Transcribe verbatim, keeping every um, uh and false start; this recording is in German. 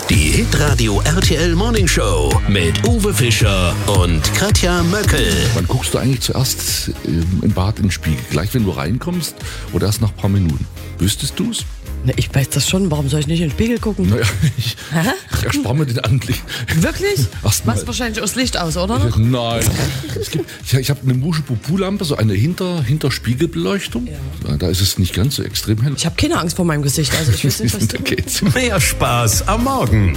Die Hitradio R T L Morning Show mit Uwe Fischer und Katja Möckel. Wann guckst du eigentlich zuerst im Bad in den Spiegel? Gleich wenn du reinkommst oder erst nach ein paar Minuten? Wüsstest du's? Na, ich weiß das schon. Warum soll ich nicht in den Spiegel gucken? Naja, ich, ich erspare mir den Anblick. Wirklich? Erstmal. Machst wahrscheinlich aus Licht aus, oder? Nein. Es gibt, ich ich habe eine Muschepupu-Lampe, so eine hinter, Hinterspiegelbeleuchtung. Ja. Da ist es nicht ganz so extrem hell. Ich habe keine Angst vor meinem Gesicht. Also ich weiß nicht, was Da du... geht's. Mehr Spaß am Morgen.